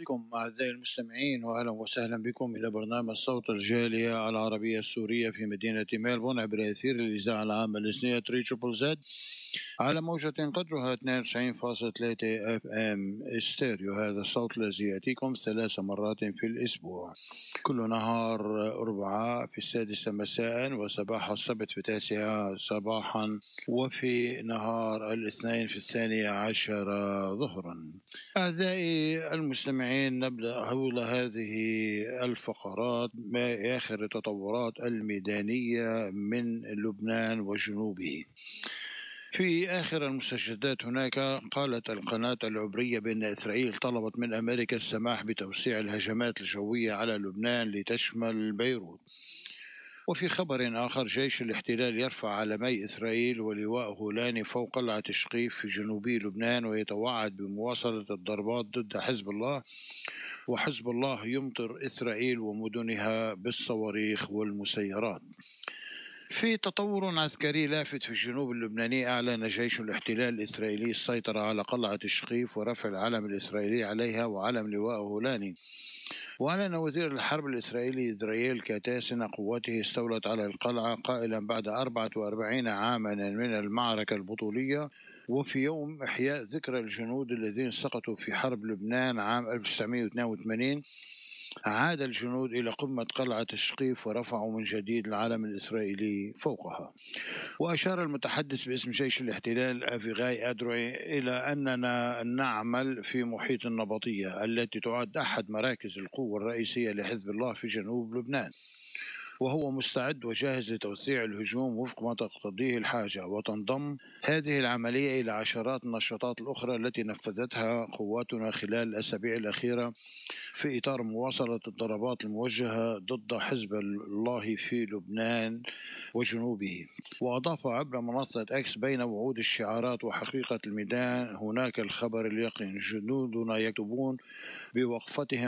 بكم أعزائي المستمعين، وأهلا وسهلا بكم إلى برنامج صوت الجالية العربية السورية في مدينة ميلبورن عبر أثير الإذاعة العامة الإسنية تريبل زد على موجة قدرها 92.3 FM ستيريو. هذا الصوت الذي يأتيكم 3 مرات في الأسبوع، كل نهار أربعاء في 6 مساء، وصباح السبت في 9 صباحا، وفي نهار الاثنين في 12 ظهرا. أعزائي المستمعين، نبدأ حول هذه الفقرات ما آخر التطورات الميدانية من لبنان وجنوبه. في آخر المستجدات هناك قالت القناة العبرية بأن إسرائيل طلبت من أمريكا السماح بتوسيع الهجمات الجوية على لبنان لتشمل بيروت. وفي خبر آخر، جيش الاحتلال يرفع علمي إسرائيل ولواء هولاني فوق قلعة شقيف في جنوبي لبنان، ويتوعد بمواصلة الضربات ضد حزب الله، وحزب الله يمطر إسرائيل ومدنها بالصواريخ والمسيرات. في تطور عسكري لافت في الجنوب اللبناني، أعلن جيش الاحتلال الإسرائيلي السيطرة على قلعة شقيف ورفع العلم الإسرائيلي عليها وعلم لواء هولاني. وأعلن وزير الحرب الإسرائيلي إسرائيل كاتاس أن قوته استولت على القلعة، قائلا بعد 44 عاما من المعركة البطولية، وفي يوم إحياء ذكرى الجنود الذين سقطوا في حرب لبنان عام 1982، عاد الجنود إلى قمة قلعة شقيف ورفعوا من جديد العلم الإسرائيلي فوقها. وأشار المتحدث باسم جيش الاحتلال أفيغاي أدروي إلى أننا نعمل في محيط النبطية التي تعد أحد مراكز القوة الرئيسية لحزب الله في جنوب لبنان، وهو مستعد وجاهز لتوسيع الهجوم وفق ما تقتضيه الحاجة. وتنضم هذه العملية إلى عشرات النشاطات الأخرى التي نفذتها قواتنا خلال الأسابيع الأخيرة في إطار مواصلة الضربات الموجهة ضد حزب الله في لبنان وجنوبه. وأضاف عبر منصة إكس: بين وعود الشعارات وحقيقة الميدان هناك الخبر اليقين، جنودنا يكتبون بوقفتهم